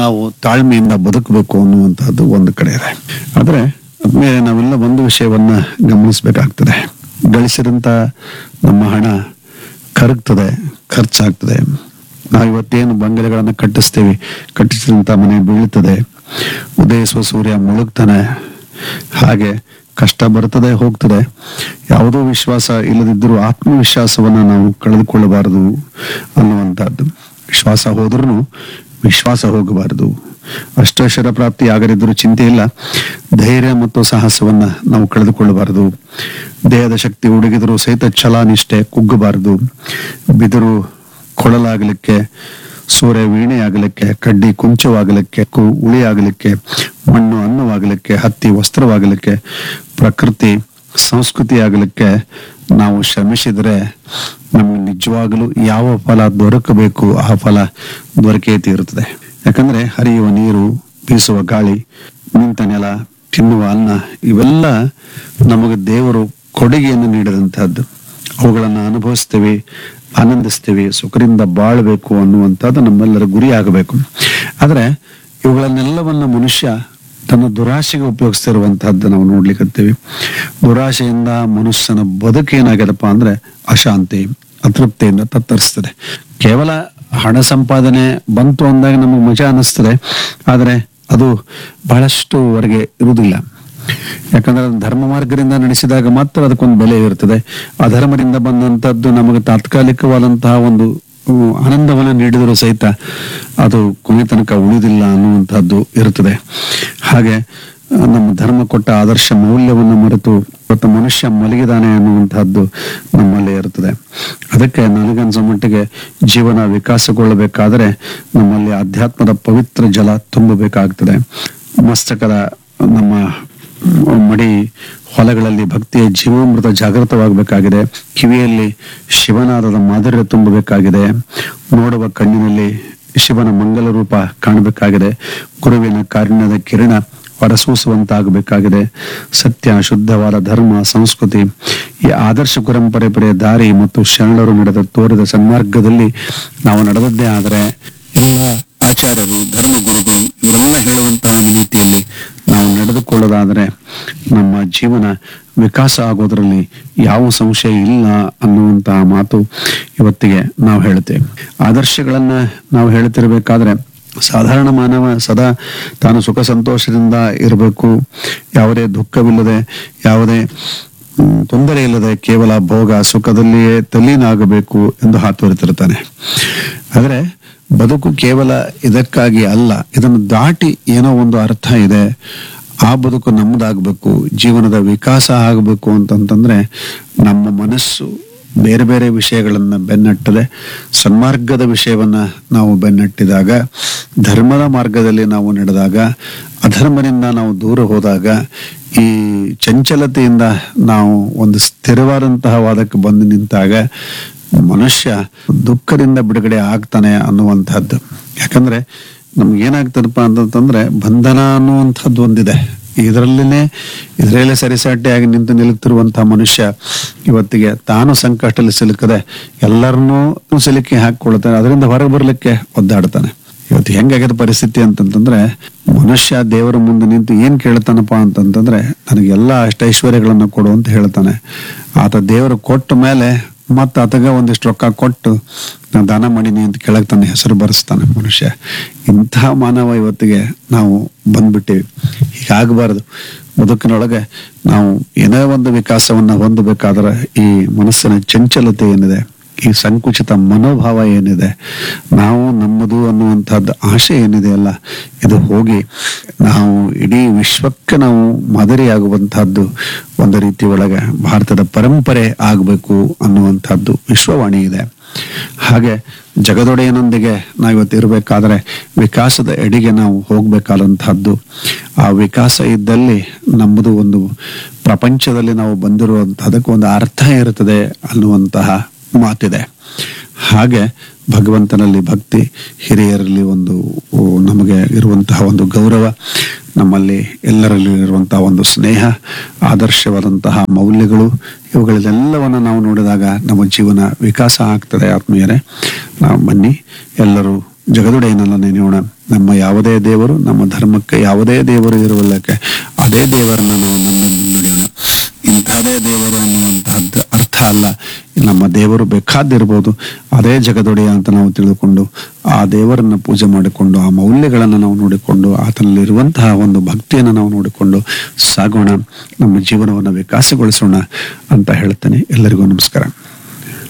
ನಾವು ತಾಳ್ಮೆಯಿಂದ ಬದುಕಬೇಕು ಅನ್ನುವಂತಹದ್ದು ಒಂದು ಕಡೆ ಇದೆ. ಆದ್ರೆ ಆದ್ಮೇಲೆ ನಾವೆಲ್ಲ ಒಂದು ವಿಷಯವನ್ನ ಗಮನಿಸಬೇಕಾಗ್ತದೆ. ಗಳಿಸಿದಂತ ನಮ್ಮ ಹಣ ಕರಗ್ತದೆ, ಖರ್ಚಾಗ್ತದೆ. ನಾವು ಇವತ್ತೇನು ಬಂಗಲೆಗಳನ್ನ ಕಟ್ಟಿಸಿದಂತ ಮನೆ ಬೀಳ್ತದೆ, ಉದಯಿಸುವ ಸೂರ್ಯ ಮುಳುಗ್ತಾನೆ. ಹಾಗೆ ಕಷ್ಟ ಬರ್ತದೆ, ಹೋಗ್ತದೆ. ಯಾವುದೋ ವಿಶ್ವಾಸ ಇಲ್ಲದಿದ್ದರೂ ಆತ್ಮವಿಶ್ವಾಸವನ್ನ ನಾವು ಕಳೆದುಕೊಳ್ಳಬಾರದು ಅನ್ನುವಂಥದ್ದು. ವಿಶ್ವಾಸ ಹೋದ್ರೂ ವಿಶ್ವಾಸ ಹೋಗಬಾರದು. ಅಷ್ಟೈಶ್ವರ ಪ್ರಾಪ್ತಿ ಆಗದಿದ್ರೂ ಚಿಂತೆ ಇಲ್ಲ, ಧೈರ್ಯ ಮತ್ತು ಸಾಹಸವನ್ನ ನಾವು ಕಳೆದುಕೊಳ್ಳಬಾರದು. ದೇಹದ ಶಕ್ತಿ ಹುಡುಗಿದರೂ ಸಹಿತ ಛಲ ನಿಷ್ಠೆ ಕುಗ್ಗಬಾರದು. ಬಿದಿರು ಕೊಳಲಾಗಲಿಕ್ಕೆ, ಸೂರ್ಯ ವೀಣೆ ಆಗಲಿಕ್ಕೆ, ಕಡ್ಡಿ ಕುಂಚವಾಗಲಿಕ್ಕೆ, ಉಳಿ ಆಗಲಿಕ್ಕೆ, ಮಣ್ಣು ಅನ್ನವಾಗಲಿಕ್ಕೆ, ಹತ್ತಿ ವಸ್ತ್ರವಾಗಲಿಕ್ಕೆ, ಪ್ರಕೃತಿ ಸಂಸ್ಕೃತಿ ಆಗಲಿಕ್ಕೆ ನಾವು ಶ್ರಮಿಸಿದರೆ ನಮ್ಗೆ ನಿಜವಾಗಲೂ ಯಾವ ಫಲ ದೊರಕಬೇಕು ಆ ಫಲ ದೊರಕೇ ತೀರುತ್ತದೆ. ಯಾಕಂದ್ರೆ ಹರಿಯುವ ನೀರು, ಬೀಸುವ ಗಾಳಿ, ನಿಂತ ನೆಲ, ತಿನ್ನುವ ಅನ್ನ ಇವೆಲ್ಲ ನಮಗೆ ದೇವರು ಕೊಡುಗೆಯನ್ನು ನೀಡಿದಂತಹದ್ದು. ಅವುಗಳನ್ನ ಅನುಭವಿಸ್ತೇವೆ, ಆನಂದಿಸ್ತೇವೆ, ಸುಖದಿಂದ ಬಾಳ್ಬೇಕು ಅನ್ನುವಂಥದ್ದು ನಮ್ಮೆಲ್ಲರ ಗುರಿ ಆಗಬೇಕು. ಆದ್ರೆ ಇವುಗಳನ್ನೆಲ್ಲವನ್ನ ಮನುಷ್ಯ ತನ್ನ ದುರಾಶೆಗೆ ಉಪಯೋಗಿಸ್ತಿರುವಂತಹದ್ದು ನಾವು ನೋಡ್ಲಿಕ್ಕತ್ತೀವಿ. ದುರಾಶೆಯಿಂದ ಮನುಷ್ಯನ ಬದುಕೇನಾಗ್ಯದಪ್ಪ ಅಂದ್ರೆ ಅಶಾಂತಿ, ಅತೃಪ್ತಿಯಿಂದ ತತ್ತರಿಸ್ತದೆ. ಕೇವಲ ಹಣ ಸಂಪಾದನೆ ಬಂತು ಅಂದಾಗ ನಮಗೆ ಮಜಾ ಅನ್ನಿಸ್ತದೆ, ಆದ್ರೆ ಅದು ಬಹಳಷ್ಟುವರೆಗೆ ಇರುವುದಿಲ್ಲ. ಯಾಕಂದ್ರೆ ಧರ್ಮ ಮಾರ್ಗದಿಂದ ನಡೆಸಿದಾಗ ಮಾತ್ರ ಅದಕ್ಕೊಂದು ಬೆಲೆ ಇರ್ತದೆ. ಅಧರ್ಮದಿಂದ ಬಂದಂತದ್ದು ನಮಗೆ ತಾತ್ಕಾಲಿಕವಾದಂತಹ ಒಂದು ಆನಂದವನ್ನ ನೀಡಿದರೂ ಸಹಿತ ಅದು ಕೊನೆ ತನಕ ಉಳಿದಿಲ್ಲ ಅನ್ನುವಂಥದ್ದು ಇರುತ್ತದೆ. ಹಾಗೆ ನಮ್ಮ ಧರ್ಮ ಕೊಟ್ಟ ಆದರ್ಶ ಮೌಲ್ಯವನ್ನು ಮರೆತು ಇವತ್ತು ಮನುಷ್ಯ ಮಲಗಿದಾನೆ ಅನ್ನುವಂತಹದ್ದು ನಮ್ಮಲ್ಲೇ ಇರುತ್ತದೆ. ಅದಕ್ಕೆ ನನಗನ್ಸೋ ಮಟ್ಟಿಗೆ ಜೀವನ ವಿಕಾಸಗೊಳ್ಳಬೇಕಾದರೆ ನಮ್ಮಲ್ಲಿ ಅಧ್ಯಾತ್ಮದ ಪವಿತ್ರ ಜಲ ತುಂಬಬೇಕಾಗ್ತದೆ. ಮಸ್ತಕದ ನಮ್ಮ ಮಡಿ ಹೊಲಗಳಲ್ಲಿ ಭಕ್ತಿಯ ಜೀವಾಮೃತ ಜಾಗೃತವಾಗಬೇಕಾಗಿದೆ. ಕಿವಿಯಲ್ಲಿ ಶಿವನಾದದ ಮಾಧುರ್ಯ ತುಂಬಬೇಕಾಗಿದೆ. ನೋಡುವ ಕಣ್ಣಿನಲ್ಲಿ ಶಿವನ ಮಂಗಲ ರೂಪ ಕಾಣಬೇಕಾಗಿದೆ. ಗುರುವಿನ ಕಾರುಣ್ಯದ ಕಿರಣ ಹೊರಸೂಸುವಂತಾಗಬೇಕಾಗಿದೆ. ಸತ್ಯ, ಶುದ್ಧವಾದ ಧರ್ಮ, ಸಂಸ್ಕೃತಿ, ಈ ಆದರ್ಶ ಪರಂಪರೆಯ ದಾರಿ ಮತ್ತು ಶರಣರು ನಡೆದ ತೋರಿದ ಸನ್ಮಾರ್ಗದಲ್ಲಿ ನಾವು ನಡೆದದ್ದೇ ಆದರೆ ಎಲ್ಲ ಆಚಾರ್ಯರು, ಧರ್ಮಗುರುಗಳು ಇವರೆಲ್ಲ ಹೇಳುವಂತಹ ರೀತಿಯಲ್ಲಿ ನಾವು ನಡೆದುಕೊಳ್ಳೋದಾದರೆ ನಮ್ಮ ಜೀವನ ವಿಕಾಸ ಆಗೋದ್ರಲ್ಲಿ ಯಾವ ಸಂಶಯ ಇಲ್ಲ ಅನ್ನುವಂತಹ ಮಾತು ಇವತ್ತಿಗೆ ನಾವು ಹೇಳ್ತೇವೆ. ಆದರ್ಶಗಳನ್ನ ನಾವು ಹೇಳ್ತಿರ್ಬೇಕಾದ್ರೆ ಸಾಧಾರಣ ಮಾನವ ಸದಾ ತಾನು ಸುಖ ಸಂತೋಷದಿಂದ ಇರಬೇಕು, ಯಾವುದೇ ದುಃಖವಿಲ್ಲದೆ, ಯಾವುದೇ ತೊಂದರೆ ಇಲ್ಲದೆ ಕೇವಲ ಭೋಗ ಸುಖದಲ್ಲಿಯೇ ತಲ್ಲೀನಾಗಬೇಕು ಎಂದು ಹಾತೊರೆತಿರ್ತಾನೆ. ಆದರೆ ಬದುಕು ಕೇವಲ ಇದಕ್ಕಾಗಿ ಅಲ್ಲ, ಇದನ್ನು ದಾಟಿ ಏನೋ ಒಂದು ಅರ್ಥ ಇದೆ. ಆ ಬದುಕು ನಮ್ಮದಾಗಬೇಕು, ಜೀವನದ ವಿಕಾಸ ಆಗಬೇಕು ಅಂತಂತಂದ್ರೆ ನಮ್ಮ ಮನಸ್ಸು ಬೇರೆ ಬೇರೆ ವಿಷಯಗಳನ್ನ ಬೆನ್ನಟ್ಟದೆ ಸನ್ಮಾರ್ಗದ ವಿಷಯವನ್ನ ನಾವು ಬೆನ್ನಟ್ಟಿದಾಗ, ಧರ್ಮದ ಮಾರ್ಗದಲ್ಲಿ ನಾವು ನಡೆದಾಗ, ಅಧರ್ಮದಿಂದ ನಾವು ದೂರ ಹೋದಾಗ, ಈ ಚಂಚಲತೆಯಿಂದ ನಾವು ಒಂದು ಸ್ಥಿರವಾದಂತಹ ವಾದಕ್ಕೆ ಬಂದು ನಿಂತಾಗ ಮನುಷ್ಯ ದುಃಖದಿಂದ ಬಿಡುಗಡೆ ಆಗ್ತಾನೆ ಅನ್ನುವಂಥದ್ದು. ಯಾಕಂದ್ರೆ ನಮ್ಗೆ ಏನಾಗ್ತದಪ್ಪ ಅಂತಂದ್ರೆ ಬಂಧನ ಅನ್ನುವಂಥದ್ದು ಒಂದಿದೆ. ಇದರಲ್ಲೇ ಸರಿಸಾಟಿಯಾಗಿ ನಿಂತು ನಿಲ್ಲುತ್ತಿರುವಂತಹ ಮನುಷ್ಯ ಇವತ್ತಿಗೆ ತಾನು ಸಂಕಷ್ಟದಲ್ಲಿ ಸಿಲುಕದೆ ಎಲ್ಲರನ್ನೂ ಸಿಲುಕಿ ಹಾಕಿಕೊಳ್ತಾನೆ. ಅದರಿಂದ ಹೊರಗೆ ಬರ್ಲಿಕ್ಕೆ ಒದ್ದಾಡ್ತಾನೆ. ಇವತ್ತು ಹೆಂಗಾಗ್ಯದ ಪರಿಸ್ಥಿತಿ ಅಂತಂತಂದ್ರೆ ಮನುಷ್ಯ ದೇವರ ಮುಂದೆ ನಿಂತು ಏನ್ ಕೇಳ್ತಾನಪ್ಪ ಅಂತಂತಂದ್ರೆ ನನಗೆಲ್ಲ ಅಷ್ಟೈಶ್ವರ್ಯಗಳನ್ನ ಕೊಡು ಅಂತ ಹೇಳ್ತಾನೆ. ಆತ ದೇವರು ಕೊಟ್ಟ ಮೇಲೆ ಮತ್ತ ಆತಗ ಒಂದಿಷ್ಟು ರೊಕ್ಕ ಕೊಟ್ಟು ನಾನು ದಾನ ಮಾಡೀನಿ ಅಂತ ಕೆಳಗೆ ತನ್ನ ಹೆಸರು ಬರೆಸ್ತಾನೆ ಮನುಷ್ಯ. ಇಂತಹ ಮಾನವ ಇವತ್ತಿಗೆ ನಾವು ಬಂದ್ಬಿಟ್ಟಿವಿ. ಹೀಗಾಗಬಾರದು. ಬದುಕಿನೊಳಗೆ ನಾವು ಏನೇ ಒಂದು ವಿಕಾಸವನ್ನ ಹೊಂದಬೇಕಾದ್ರೆ ಈ ಮನಸ್ಸಿನ ಚಂಚಲತೆ ಏನಿದೆ, ಈ ಸಂಕುಚಿತ ಮನೋಭಾವ ಏನಿದೆ, ನಾವು ನಮ್ಮದು ಅನ್ನುವಂಥದ್ದು ಆಶೆ ಏನಿದೆ ಅಲ್ಲ, ಇದು ಹೋಗಿ ನಾವು ಇಡೀ ವಿಶ್ವಕ್ಕೆ ನಾವು ಮಾದರಿಯಾಗುವಂತಹದ್ದು ಒಂದು ರೀತಿ ಒಳಗೆ ಭಾರತದ ಪರಂಪರೆ ಆಗಬೇಕು ಅನ್ನುವಂಥದ್ದು ವಿಶ್ವವಾಣಿ ಇದೆ. ಹಾಗೆ ಜಗದೊಡೆಯನೊಂದಿಗೆ ನಾವಿವತ್ತು ಇರಬೇಕಾದ್ರೆ ವಿಕಾಸದ ಎಡೆಗೆ ನಾವು ಹೋಗ್ಬೇಕಾದಂತಹದ್ದು. ಆ ವಿಕಾಸ ಇದ್ದಲ್ಲಿ ನಮ್ಮದು ಒಂದು ಪ್ರಪಂಚದಲ್ಲಿ ನಾವು ಬಂದಿರುವಂತಹದಕ್ಕೆ ಒಂದು ಅರ್ಥ ಇರುತ್ತದೆ ಅನ್ನುವಂತಹ ಮಾತಿದೆ. ಹಾಗೆ ಭಗವಂತನಲ್ಲಿ ಭಕ್ತಿ, ಹಿರಿಯರಲ್ಲಿ ಒಂದು ನಮಗೆ ಇರುವಂತಹ ಒಂದು ಗೌರವ, ನಮ್ಮಲ್ಲಿ ಎಲ್ಲರಲ್ಲಿ ಇರುವಂತಹ ಒಂದು ಸ್ನೇಹ, ಆದರ್ಶವಾದಂತಹ ಮೌಲ್ಯಗಳು, ಇವುಗಳೆಲ್ಲವನ್ನ ನಾವು ನೋಡಿದಾಗ ನಮ್ಮ ಜೀವನ ವಿಕಾಸ ಆಗ್ತದೆ. ಆತ್ಮೀಯರೇ, ನಾವು ಬನ್ನಿ ಎಲ್ಲರೂ ಜಗದೊಡೆಯನಲ್ಲ ನೆನೆಯೋಣ. ನಮ್ಮ ಯಾವುದೇ ದೇವರು, ನಮ್ಮ ಧರ್ಮಕ್ಕೆ ಯಾವುದೇ ದೇವರು ಇರುವಲ್ಲಕ್ಕೆ ಅದೇ ದೇವರನ್ನ ನಾವು ನಡೆಯೋಣ. ಇಂಥದೇ ದೇವರು ಅನ್ನುವಂತಹದ್ದು ಅರ್ಥ ಅಲ್ಲ. ನಮ್ಮ ದೇವರು ಬೇಕಾದಿರ್ಬೋದು, ಅದೇ ಜಗದೊಡೆಯ ಅಂತ ನಾವು ತಿಳಿದುಕೊಂಡು ಆ ದೇವರನ್ನ ಪೂಜೆ ಮಾಡಿಕೊಂಡು ಆ ಮೌಲ್ಯಗಳನ್ನು ನಾವು ನೋಡಿಕೊಂಡು ಆತನಲ್ಲಿರುವಂತಹ ಒಂದು ಭಕ್ತಿಯನ್ನು ನಾವು ನೋಡಿಕೊಂಡು ಸಾಗೋಣ, ನಮ್ಮ ಜೀವನವನ್ನು ವಿಕಾಸಗೊಳಿಸೋಣ ಅಂತ ಹೇಳ್ತೇನೆ. ಎಲ್ಲರಿಗೂ ನಮಸ್ಕಾರ.